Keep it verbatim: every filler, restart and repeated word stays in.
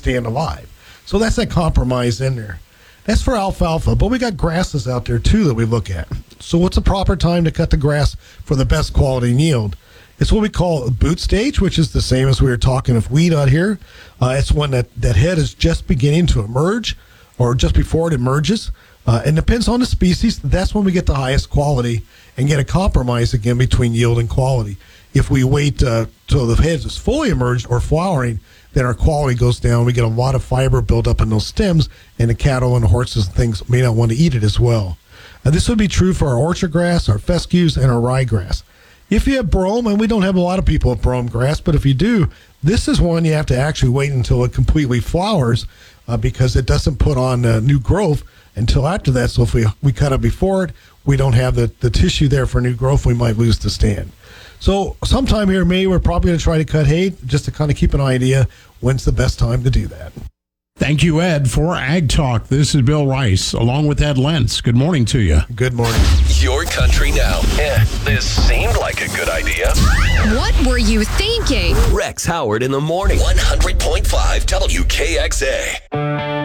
stand alive. So that's that compromise in there. That's for alfalfa, but we got grasses out there too that we look at. So what's the proper time to cut the grass for the best quality and yield? It's what we call boot stage, which is the same as we were talking of wheat out here. Uh, it's when that, that head is just beginning to emerge or just before it emerges. Uh, and depends on the species. That's when we get the highest quality and get a compromise again between yield and quality. If we wait uh, till the head is fully emerged or flowering, then our quality goes down. We get a lot of fiber built up in those stems, and the cattle and the horses and things may not want to eat it as well. Uh, this would be true for our orchard grass, our fescues, and our ryegrass. If you have brome, and we don't have a lot of people with brome grass, but if you do, this is one you have to actually wait until it completely flowers uh, because it doesn't put on uh, new growth until after that. So if we, we cut it before it, we don't have the, the tissue there for new growth. We might lose the stand. So sometime here in May, we're probably going to try to cut hay just to kind of keep an idea when's the best time to do that. Thank you, Ed, for Ag Talk. This is Bill Rice, along with Ed Lentz. Good morning to you. Good morning. Your country now. Eh, this seemed like a good idea. What were you thinking? Rex Howard in the morning. one hundred point five W K X A.